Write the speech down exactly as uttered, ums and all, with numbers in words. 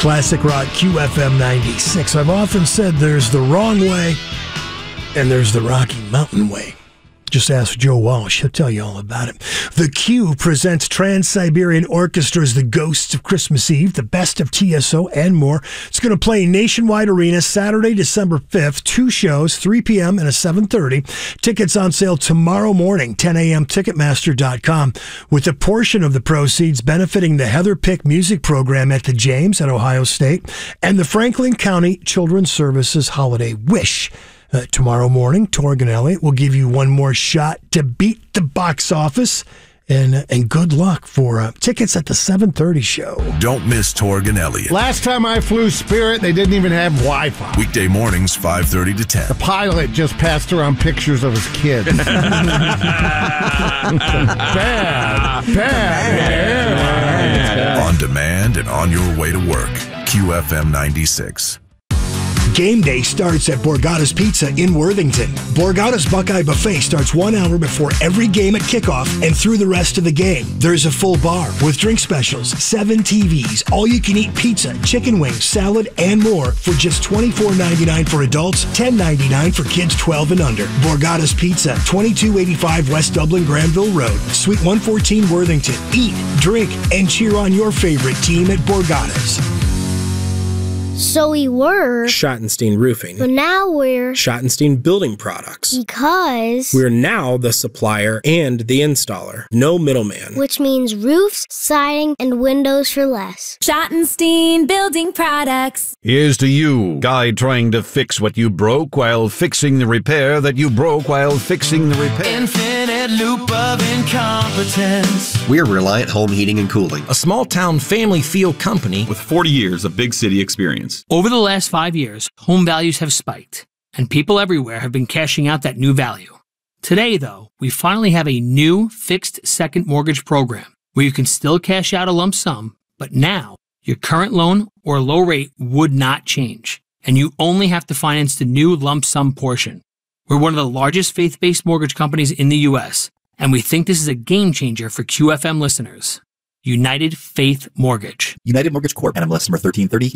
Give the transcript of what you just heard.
Classic Rock Q F M ninety-six. I've often said there's the wrong way and there's the Rocky Mountain way. Just ask Joe Walsh. He'll tell you all about it. The Q presents Trans-Siberian Orchestra's The Ghosts of Christmas Eve, the best of T S O, and more. It's going to play Nationwide Arena Saturday, December fifth. Two shows, three p.m. and a seven thirty. Tickets on sale tomorrow morning, ten a.m., ticketmaster dot com, with a portion of the proceeds benefiting the Heather Pick Music Program at the James at Ohio State and the Franklin County Children's Services Holiday Wish. Uh, tomorrow morning, Torg and Elliott will give you one more shot to beat the box office. And, uh, and good luck for uh, tickets at the seven thirty show. Don't miss Torg and Elliott. Last time I flew Spirit, they didn't even have Wi-Fi. Weekday mornings, five thirty to ten. The pilot just passed around pictures of his kids. bad, bad, bad. On demand and on your way to work. Q F M ninety-six. Game day starts at Borgata's Pizza in Worthington. Borgata's Buckeye Buffet starts one hour before every game at kickoff and through the rest of the game. There's a full bar with drink specials, seven T Vs, all-you-can-eat pizza, chicken wings, salad, and more for just twenty-four ninety-nine for adults, ten ninety-nine for kids twelve and under. Borgata's Pizza, twenty-two eighty-five West Dublin Granville Road, Suite one fourteen Worthington. Eat, drink, and cheer on your favorite team at Borgata's. So we were Schottenstein Roofing. But now we're Schottenstein Building Products. Because we're now the supplier and the installer. No middleman. Which means roofs, siding, and windows for less. Schottenstein Building Products. Here's to you, guy trying to fix what you broke while fixing the repair that you broke while fixing the repair. Infinite loop of incompetence. We're Reliant Home Heating and Cooling, a small-town family feel company with forty years of big city experience. Over the last five years, home values have spiked, and people everywhere have been cashing out that new value. Today, though, we finally have a new fixed second mortgage program where you can still cash out a lump sum, but now your current loan or low rate would not change, and you only have to finance the new lump sum portion. We're one of the largest faith-based mortgage companies in the U S, and we think this is a game changer for Q F M listeners. United Faith Mortgage. United Mortgage Corp. N M L S number thirteen thirty.